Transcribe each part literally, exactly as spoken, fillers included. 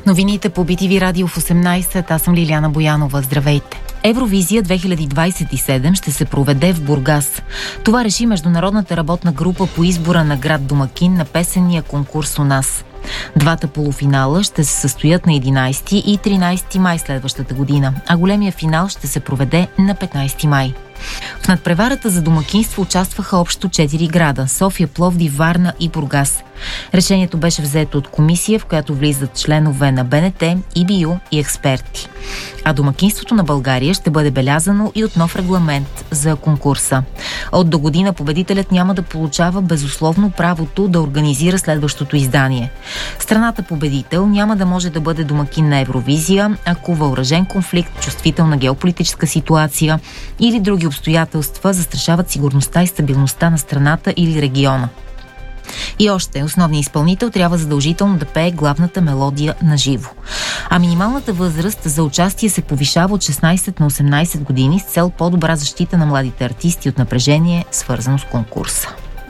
Новините по Би Ти Ви Радио в осемнайсет. Аз съм Лиляна Боянова. Здравейте! Евровизия две хиляди двайсет и седем ще се проведе в Бургас. Това реши Международната работна група по избора на град домакин на песенния конкурс у нас. Двата полуфинала ще се състоят на единайсети и тринайсети май следващата година, а големия финал ще се проведе на петнайсети май. В надпреварата за домакинство участваха общо четири града – София, Пловдив, Варна и Бургас. Решението беше взето от комисия, в която влизат членове на Б Н Т, И Би Ю и експерти. А домакинството на България ще бъде белязано и от нов регламент за конкурса. От до година победителят няма да получава безусловно правото да организира следващото издание. Страната победител няма да може да бъде домакин на Евровизия, ако въоръжен конфликт, чувствителна геополитическа ситуация или други обстоятелства застрашават сигурността и стабилността на страната или региона. И още, основният изпълнител трябва задължително да пее главната мелодия на живо. А минималната възраст за участие се повишава от шестнайсет на осемнайсет години с цел по-добра защита на младите артисти от напрежение, свързано с конкурса.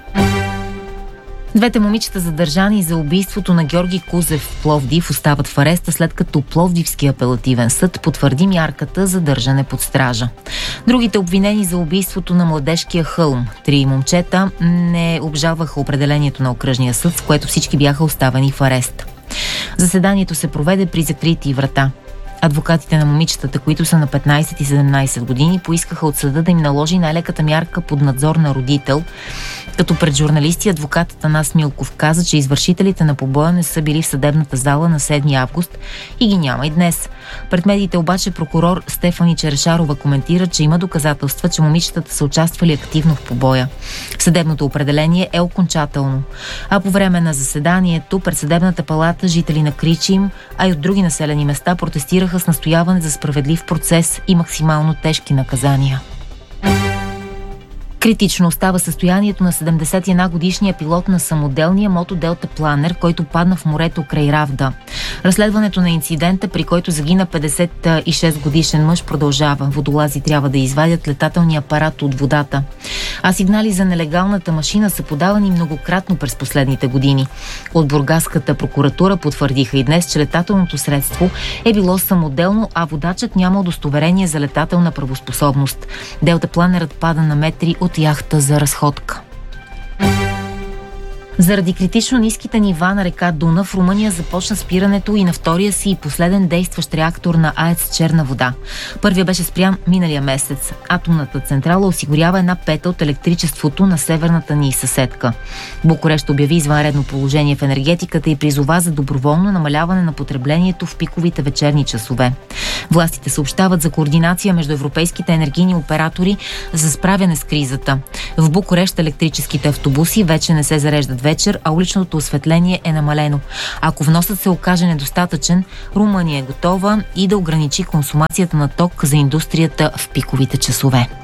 Двете момичета, задържани за убийството на Георги Кузев в Пловдив, остават в ареста, след като Пловдивски апелативен съд потвърди мярката за държане под стража. Другите обвинени за убийството на Младежкия хълм, три момчета, не обжалваха определението на окръжния съд, с което всички бяха оставени в арест. Заседанието се проведе при закрити врата. Адвокатите на момичетата, които са на петнайсет и седемнайсет години, поискаха от съда да им наложи най-леката мярка под надзор на родител, като пред журналисти адвокатът Атанас Милков каза, че извършителите на побоя не са били в съдебната зала на седми август и ги няма и днес. Пред медиите обаче прокурор Стефани Черешарова коментира, че има доказателства, че момичетата са участвали активно в побоя. Съдебното определение е окончателно. А по време на заседанието пред съдебната палата жители на Кричим, а и от други населени места протестираха с настояване за справедлив процес и максимално тежки наказания. Критично остава състоянието на седемдесет и една годишния пилот на самоделния мотоделтапланер, който падна в морето край Равда. Разследването на инцидента, при който загина петдесет и шест годишен мъж, продължава. Водолази трябва да извадят летателния апарат от водата. А сигнали за нелегалната машина са подавани многократно през последните години. От бургаската прокуратура потвърдиха и днес, че летателното средство е било самоделно, а водачът няма удостоверение за летателна правоспособност. Делтапланерът пада на метри от яхта за разходка. Заради критично ниските нива на река Дунав, Румъния започна спирането и на втория си и последен действащ реактор на АЕЦ Черна вода. Първия беше спрян миналия месец. Атомната централа осигурява една пета от електричеството на северната ни съседка. Букурещ обяви извънредно положение в енергетиката и призова за доброволно намаляване на потреблението в пиковите вечерни часове. Властите съобщават за координация между европейските енергийни оператори за справяне с кризата. В Букурещ електрическите автобуси вече не се зареждат вечер, а уличното осветление е намалено. Ако вносът се окаже недостатъчен, Румъния е готова и да ограничи консумацията на ток за индустрията в пиковите часове.